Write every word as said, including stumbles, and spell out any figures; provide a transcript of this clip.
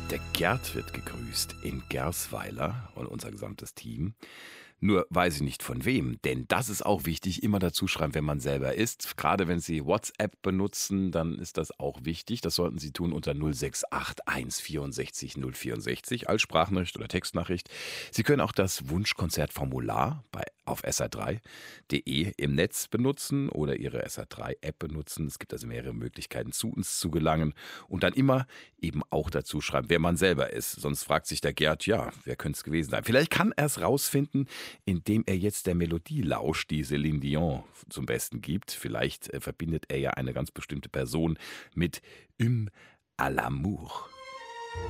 Der Gerd wird gegrüßt in Gersweiler und unser gesamtes Team. Nur weiß ich nicht von wem, denn das ist auch wichtig, immer dazu schreiben, wenn man selber ist. Gerade wenn Sie WhatsApp benutzen, dann ist das auch wichtig. Das sollten Sie tun unter null sechs acht eins vierundsechzig null vierundsechzig als Sprachnachricht oder Textnachricht. Sie können auch das Wunschkonzertformular bei auf s r drei punkt de im Netz benutzen oder Ihre S R drei App benutzen. Es gibt also mehrere Möglichkeiten, zu uns zu gelangen und dann immer eben auch dazu schreiben, wer man selber ist. Sonst fragt sich der Gerd, ja, wer könnte es gewesen sein? Vielleicht kann er es rausfinden, indem er jetzt der Melodie lauscht, die Céline Dion zum Besten gibt. Vielleicht äh, verbindet er ja eine ganz bestimmte Person mit Hymne à l'amour.